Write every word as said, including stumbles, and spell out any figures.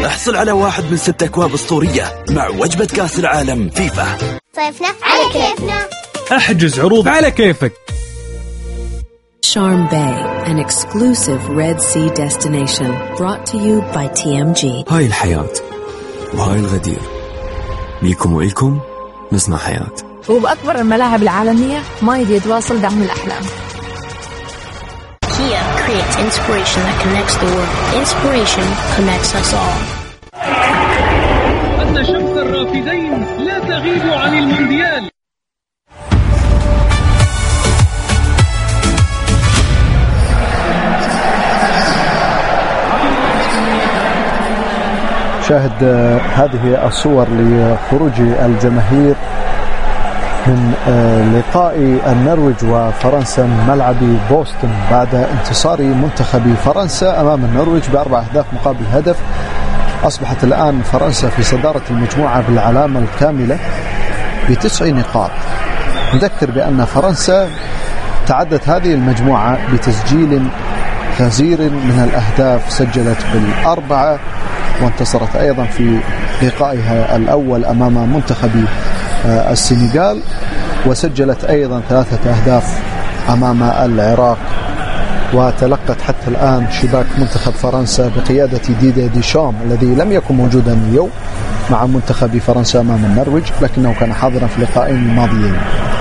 احصل على واحد من ست أكواب أسطورية مع وجبة كأس العالم فيفا. صيفنا على كيفنا. احجز عروض على كيفك. Sharm Bay, an exclusive Red Sea destination brought to you by تي إم جي. هاي الحياة وهاي الغدير، ليكم وإلكم نصنع حياة. وبأكبر الملاعب العالمية مايد يتواصل دعم الأحلام. Kia creates inspiration that connects the world. Inspiration connects us all. أن شمس الرافدين لا تغيب عن المونديال. شاهد هذه الصور لخروج الجماهير من لقاء النرويج وفرنسا من ملعب بوسطن بعد انتصار منتخب فرنسا أمام النرويج بأربع أهداف مقابل هدف. أصبحت الآن فرنسا في صدارة المجموعة بالعلامة الكاملة بتسع نقاط. نذكر بأن فرنسا تعدت هذه المجموعة بتسجيل غزير من الأهداف، سجلت بالأربعة وانتصرت أيضا في لقائها الأول أمام منتخب السنغال، وسجلت أيضا ثلاثة أهداف أمام العراق. وتلقت حتى الآن شباك منتخب فرنسا بقيادة ديدي ديشام الذي لم يكن موجودا اليوم مع منتخب فرنسا أمام النرويج، لكنه كان حاضرا في اللقاءين الماضيين.